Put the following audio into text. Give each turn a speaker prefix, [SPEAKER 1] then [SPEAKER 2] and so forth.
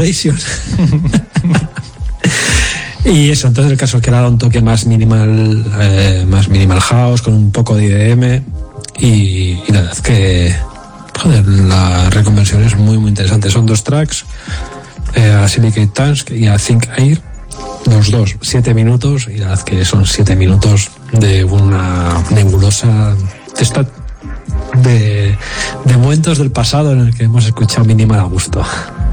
[SPEAKER 1] Edition. Y eso, entonces el caso es que le ha dado un toque más minimal house, con un poco de IDM, y la verdad es que, joder, la reconversión es muy muy interesante. Son 2 tracks, a Silicate Tank y a Think Air, los dos 7 minutos, y la verdad es que son 7 minutos de una nebulosa de momentos del pasado en el que hemos escuchado minimal a gusto.